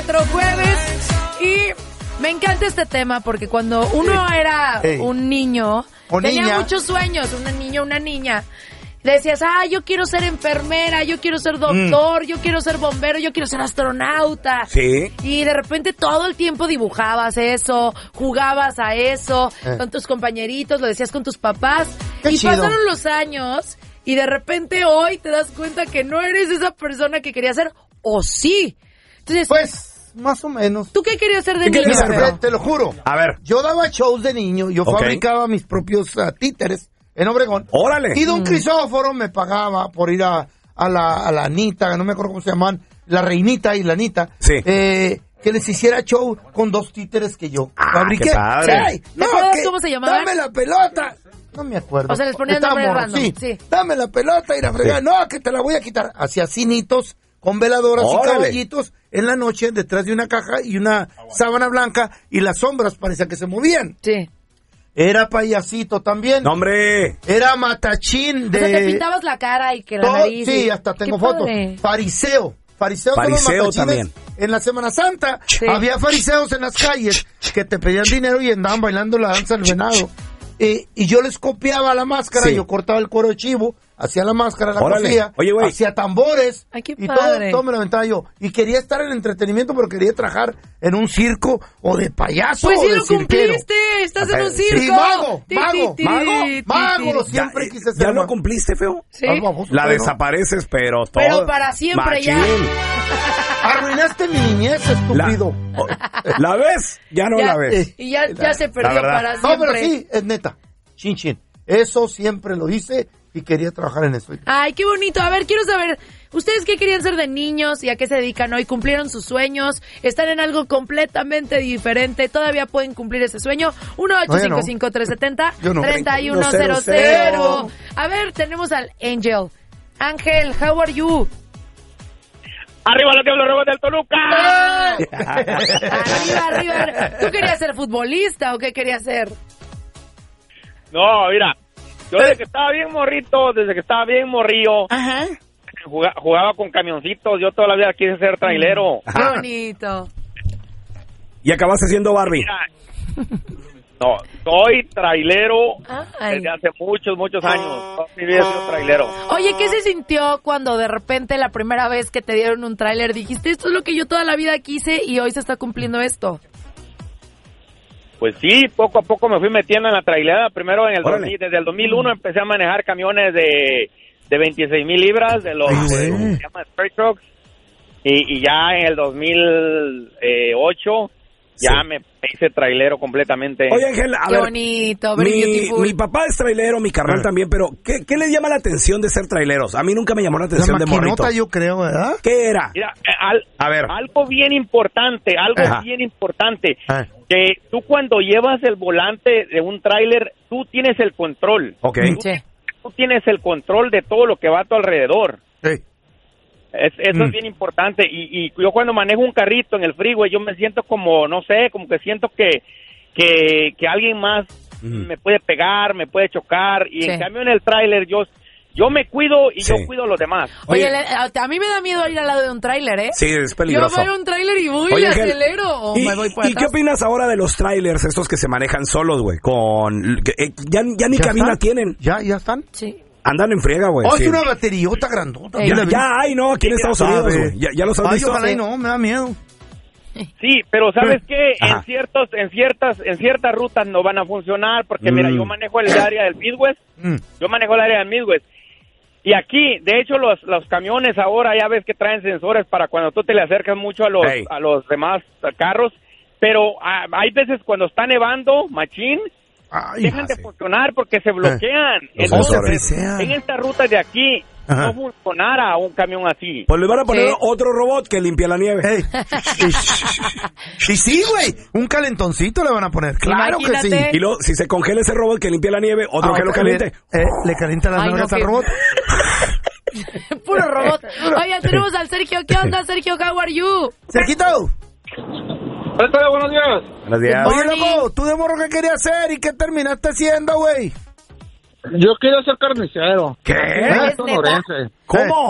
Retro Jueves. Y me encanta este tema porque cuando uno era un niño, tenía muchos sueños, una niña. Decías, yo quiero ser enfermera, yo quiero ser doctor, yo quiero ser bombero, yo quiero ser astronauta. Sí. Y de repente todo el tiempo dibujabas eso, jugabas a eso, con tus compañeritos, lo decías con tus papás. Qué y chido. pasaron los años y de repente hoy te das cuenta que no eres esa persona que querías ser, o sí. Entonces, pues, más o menos. ¿tú qué querías ser de niño? Mira, te lo juro. A ver. Yo daba shows de niño, yo fabricaba mis propios títeres en Obregón. ¡Órale! Y don Crisóforo me pagaba por ir a la Anita, no me acuerdo cómo se llaman, la Reinita y la Anita. Sí. Que les hiciera show con 2 títeres que yo fabriqué. qué padre. Sí. ¿Te acuerdas cómo se llamaban? ¡Dame la pelota! No me acuerdo. O sea, les ponían Estaba nombre morro, random. Sí. Dame la pelota y la fregada. Sí. No, que te la voy a quitar. Hacía cinitos con veladoras ¡Órale! y caballitos en la noche detrás de una caja y una sábana blanca y las sombras parecía que se movían. Sí. Era payasito también. ¡No, hombre! Era matachín de... O sea, te pintabas la cara y que la todo, nariz. sí, hasta tengo Qué fotos. padre. Fariseo son los Fariseo matachines. también. En la Semana Santa Sí. había fariseos en las calles que te pedían dinero y andaban bailando la danza del venado. Y yo les copiaba la máscara, Sí. yo cortaba el cuero de chivo, hacía la máscara, la Órale. cosía, Oye, güey. hacía tambores. Ay, qué y padre. todo me lo aventaba yo. Y quería estar en entretenimiento, pero quería trabajar en un circo o de payaso Pues o sí de lo cirquero. cumpliste, estás en un Sí, circo. Y mago, Ti, mago, ti, mago, ti, mago, ti. siempre quise ser ¿Ya lo mago. cumpliste, feo? Sí. Ah, baboso, La pero- desapareces, pero todo. Pero para siempre ya. Arruinaste mi niñez, estúpido. ¿La ves? Ya no Ya, la ves. Y ya se perdió verdad. para No, siempre. pero sí, es neta. Chin, chin. Eso siempre lo hice y quería trabajar en eso. Ay, qué bonito. A ver, quiero saber, ¿ustedes qué querían ser de niños y a qué se dedican hoy? ¿Cumplieron sus sueños? ¿Están en algo completamente diferente? ¿Todavía pueden cumplir ese sueño? 1-855-370-3100. A ver, tenemos al Angel. Ángel, how are you? ¡Arriba los Diablos Rojos del Toluca! Arriba. ¿Tú querías ser futbolista o qué querías ser? No, mira, yo desde que estaba bien morrito, desde que estaba bien morrillo, Ajá. jugaba con camioncitos, yo toda la vida quise ser trailero. Qué bonito. Y acabaste siendo Barbie. Mira, no, soy trailero Ay. desde hace muchos años. Toda mi vida he sido trailero. Oye, ¿qué se sintió cuando de repente la primera vez que te dieron un tráiler dijiste, esto es lo que yo toda la vida quise y hoy se está cumpliendo esto? Pues sí, poco a poco me fui metiendo en la trailera. Primero Órale. desde el 2001 empecé a manejar camiones de 26,000 libras, de los Ay, que güey. se llaman Straight Trucks. Y ya en el 2008 ya me hice trailero completamente. Oye, Ángel, a Qué ver. bonito, very beautiful. Mi papá es trailero, mi carnal también, pero ¿qué les llama la atención de ser traileros? A mí nunca me llamó la La atención de morrito. maquinota, yo creo, ¿verdad? ¿Qué era? Mira, A ver. algo bien importante, Ajá. que tú cuando llevas el volante de un tráiler, tú tienes el control. Ok. Sí. Tú tienes el control de todo lo que va a tu alrededor. Sí. Eso es bien importante. Y yo cuando manejo un carrito en el freeway, yo me siento como, no sé, como que siento que alguien más me puede pegar, me puede chocar. Y Sí. en cambio en el tráiler yo me cuido y Sí. yo cuido a los demás. Oye, a mí me da miedo ir al lado de un tráiler, ¿eh? Sí, es Yo peligroso. veo un tráiler y voy, Oye, Ángel, acelero o me voy por ¿Y qué atrás. opinas ahora de los trailers estos que se manejan solos, güey? Ya ni ¿Ya cabina están? tienen. ¿Ya están? Sí. Andan en friega, güey. Oh, sí. es una bateriota grandota. Ey. Yo la vi. Ya hay, ¿no? Aquí en Estados Unidos, güey. Ya los has Ay, visto. ojalá y no, me da miedo. Sí, pero ¿sabes qué? Ajá. En ciertas rutas no van a funcionar porque mira, yo manejo el área del Midwest. Yo manejo el área del Midwest. Y aquí, de hecho, los camiones ahora ya ves que traen sensores para cuando tú te le acercas mucho a Hey. los demás carros, pero hay veces cuando está nevando, machín, Ay, dejan de funcionar porque se bloquean. Los Entonces, sensores. en esta ruta de aquí Ajá. no funcionara un camión así. Pues le van a poner Sí. otro robot que limpia la nieve. Ey. Y sí, güey, un calentoncito le van a poner. Claro que sí. Imagínate. Y luego, si se congela ese robot que limpia la nieve, otro que lo caliente. Le calienta las Ay, no, nalgas qué- al robot. Puro robot. Oye, tenemos al Sergio. ¿Qué onda, Sergio? How are you? Cerquito. Hola, buenos días. Buenos días. Oye, Morning. loco, ¿tú de morro qué querías hacer y qué terminaste siendo, güey? Yo quiero ser carnicero. ¿Qué? ¿Es neta? Sonorense. ¿Cómo?